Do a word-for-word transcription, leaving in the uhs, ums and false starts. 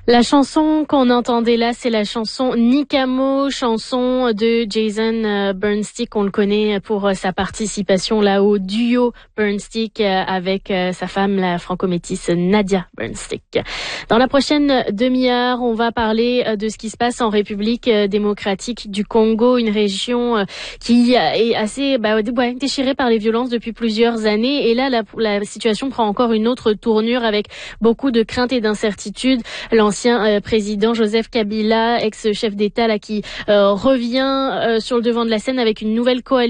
La chanson qu'on entendait là, c'est la chanson Nicamo, chanson de Jason Burnstick. On le connaît pour sa participation là au duo Burnstick avec sa femme, la franco-métisse Nadia Burnstick. Dans la prochaine demi-heure, on va parler de ce qui se passe en République démocratique du Congo, une région qui est assez bah, ouais, déchirée par les violences depuis plusieurs années. Et là, la, la situation prend encore une autre tournure avec beaucoup de craintes et d'incertitudes. L'ancien euh, président Joseph Kabila, ex-chef d'État, là, qui euh, revient euh, sur le devant de la scène avec une nouvelle coalition.